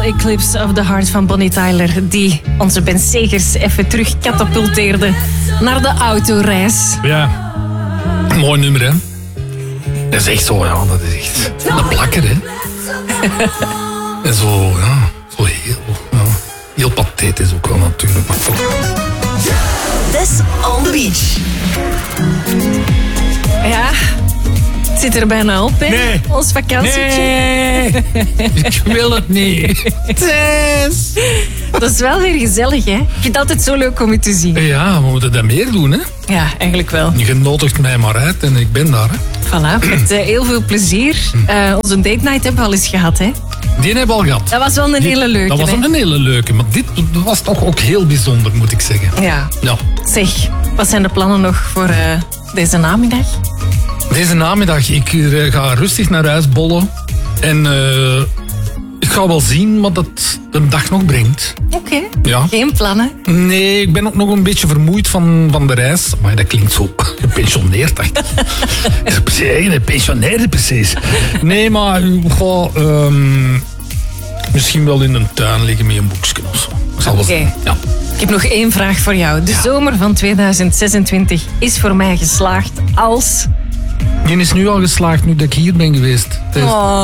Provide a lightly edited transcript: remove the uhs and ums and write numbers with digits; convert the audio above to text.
Total Eclipse of the Heart van Bonnie Tyler, die onze Ben Segers even terug katapulteerde naar de autoreis. Ja, mooi nummer, hè? Dat is echt zo, ja, dat is echt een plakker, hè? En zo, ja, zo heel pathetisch ook wel natuurlijk. This on the beach. Ja, het zit er bijna op, hè? Nee. Ons vakantietje. Nee, ik wil het niet. Tess. Dat is wel weer gezellig, hè? Ik vind het altijd zo leuk om je te zien. Ja, we moeten dat meer doen, hè? Ja, eigenlijk wel. Je nodigt mij maar uit en ik ben daar, hè? Voilà, met heel veel plezier. Onze date night hebben we al eens gehad, hè? Die hebben we al gehad. Dat was wel een hele leuke. Dat was hè? een hele leuke, maar dit was toch ook heel bijzonder, moet ik zeggen. Ja. Ja. Zeg, wat zijn de plannen nog voor deze namiddag? Deze namiddag, ik ga rustig naar huis bollen. En ik ga wel zien wat dat de dag nog brengt. Oké. Ja. Geen plannen? Nee, ik ben ook nog een beetje vermoeid van de reis. Maar dat klinkt zo gepensioneerd. Gepensioneerd precies. Nee, maar ik ga misschien wel in een tuin liggen met een boekje of zo. Zal wel zijn. Ja. Ik heb nog één vraag voor jou. De zomer van 2026 is voor mij geslaagd als... Die is nu al geslaagd, nu dat ik hier ben geweest. Oh.